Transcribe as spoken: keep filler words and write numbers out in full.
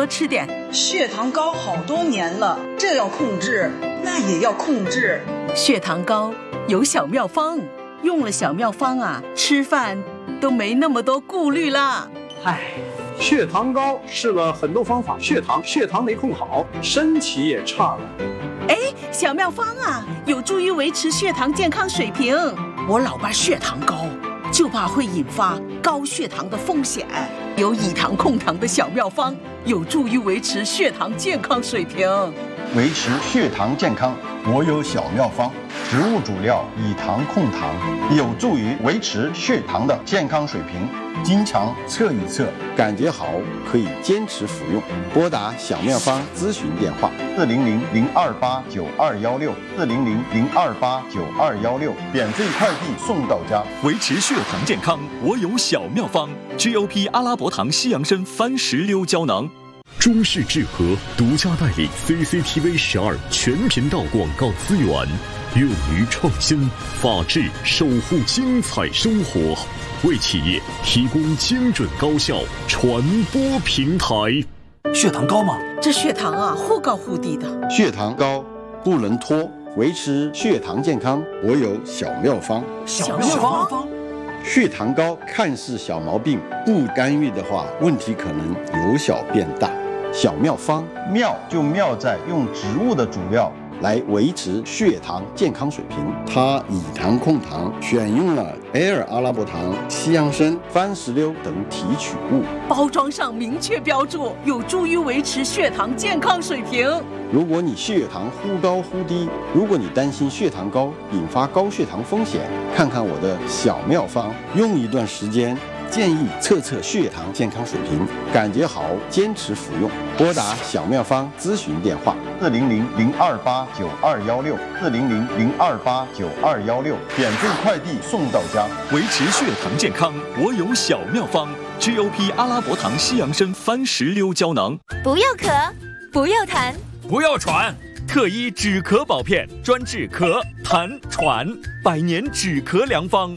多吃点。 血糖高好多年了，这要控制，那也要控制。 血糖高有小妙方，用了小妙方啊，吃饭都没那么多顾虑啦。 唉，血糖高试了很多方法，血糖血糖没控好，身体也差了。 哎，小妙方啊，有助于维持血糖健康水平。我老爸血糖高，就怕会引发高血糖的风险。有以糖控糖的小妙方，有助于维持血糖健康水平。 维持血糖健康，我有小妙方。植物主料以糖控糖，有助于维持血糖的健康水平。经常测一测，感觉好可以坚持服用。拨打小妙方咨询电话：四零零零二八九二幺六，四零零零二八九二幺六，免费快递送到家。 维持血糖健康，我有小妙方 ：G O P 阿拉伯糖西洋参番石榴胶囊。 中视智和独家代理 C C T V 十二全频道广告资源，勇于创新，法治守护精彩生活，为企业提供精准高效传播平台。 血糖高吗？ 这血糖啊，忽高忽低的。 血糖高不能拖，维持血糖健康，我有小妙方。 小妙方。 血糖高看似小毛病，不干预的话，问题可能由小变大。小妙方妙就妙在用植物的主料来维持血糖健康水平。它以糖控糖，选用了 Air 阿拉伯糖、西洋参、番石榴等提取物， 包装上明确标注，有助于维持血糖健康水平。 如果你血糖忽高忽低，如果你担心血糖高引发高血糖风险，看看我的小妙方，用一段时间，建议测测血糖健康水平，感觉好坚持服用。拨打小妙方咨询电话：四零零零二八九二幺六，四零零零二八九二幺六，免费快递送到家。 维持血糖健康，我有小妙方 ：G O P 阿拉伯糖西洋参番石榴胶囊。 不要咳，不要痰， 不要喘。 特医止咳宝片，专治咳、痰、喘，百年止咳良方。